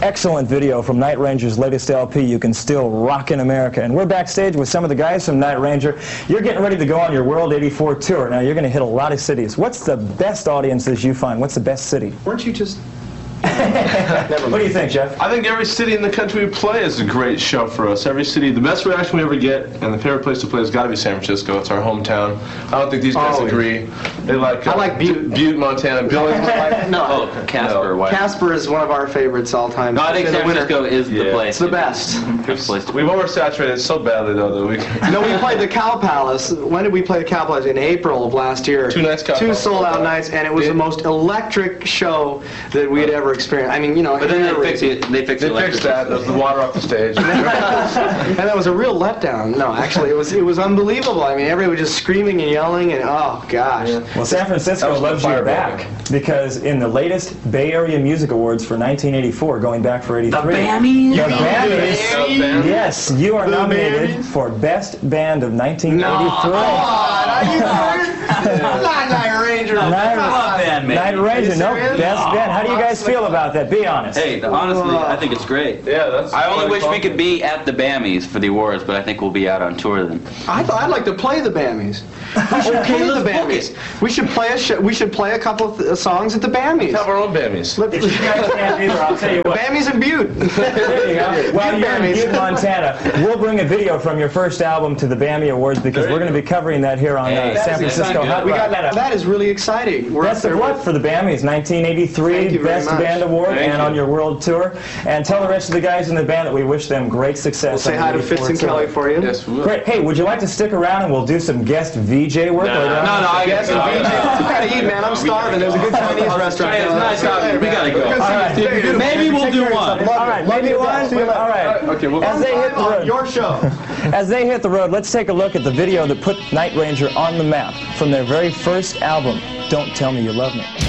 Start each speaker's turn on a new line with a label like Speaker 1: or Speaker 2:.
Speaker 1: excellent video from Night Ranger's latest LP, You Can Still Rock in America. And we're backstage with some of the guys from Night Ranger. You're getting ready to go on your World 84 tour. Now, you're going to hit a lot of cities. What's the best audiences you find? What's the best city?
Speaker 2: Weren't you just...
Speaker 1: What do you think, Jeff?
Speaker 3: I think every city in the country we play is a great show for us. Every city, the best reaction we ever get, and the favorite place to play has got to be San Francisco. It's our hometown. I don't think these guys agree. They like.
Speaker 2: I like Butte.
Speaker 3: Butte, Montana. Billy.
Speaker 4: No, Casper.
Speaker 3: No.
Speaker 2: Casper is one of our favorites all time.
Speaker 4: No, I think San Francisco is the place.
Speaker 2: It's the best.
Speaker 3: We've oversaturated it so badly, though, that we.
Speaker 2: No, we played the Cow Palace. When did we play the Cow Palace? In April of last year.
Speaker 3: 2 nights.
Speaker 2: Two sold-out nights, and it was the most electric show that we had ever experienced. I mean, you know.
Speaker 4: But then they fixed it. They fixed
Speaker 3: that. The water off the stage.
Speaker 2: And that was a real letdown. No, actually, it was unbelievable. I mean, everybody was just screaming and yelling, and oh gosh.
Speaker 1: Yeah. Well, San Francisco loves you back because in the latest Bay Area Music Awards for 1984, going back for 83.
Speaker 4: The Bammies.
Speaker 1: The Bammies. Yes, you are nominated for Best Band of 1983.
Speaker 2: Are you serious? I'm not Night Ranger.
Speaker 1: Night Ranger, no, Best Band. How do you guys feel about that? Be honest.
Speaker 4: Hey, honestly, I think it's great.
Speaker 3: Yeah, that's.
Speaker 4: I only wish we could be at the Bammies for the awards, but I think we'll be out on tour then.
Speaker 2: I thought I'd like to play the Bammies. We should play the Bammies. We should play a we should play a couple of songs at the Bammies.
Speaker 3: Have our own Bammies.
Speaker 1: If you guys can't either, I'll tell you what.
Speaker 2: Bammies in Butte.
Speaker 1: There you go. Well, you're in Butte, Montana. We'll bring a video from your first album to the Bammy Awards because we're going to be covering that here on San Francisco Hot Rod.
Speaker 2: That is really exciting.
Speaker 1: Best of luck for the Bammies, 1983 Best Band Award, and on your world tour. And tell the rest of the guys in the band that we wish them great success.
Speaker 2: We'll say hi to Fitz and Kelly for you.
Speaker 3: Yes, we will.
Speaker 1: Great. Hey, would you like to stick around and we'll do some guest VJ work?
Speaker 3: No,
Speaker 2: I guess some VJ. I gotta eat, man. I'm starving. There's a good Chinese restaurant.
Speaker 4: It's nice out here. We gotta go.
Speaker 1: All right.
Speaker 4: Maybe we'll do one.
Speaker 1: All right, maybe one. All right.
Speaker 3: Okay,
Speaker 1: As they hit the road,
Speaker 2: your show.
Speaker 1: As they hit the road, let's take a look at the video that put Night Ranger on the map from their very first album, Don't Tell Me You Love Me.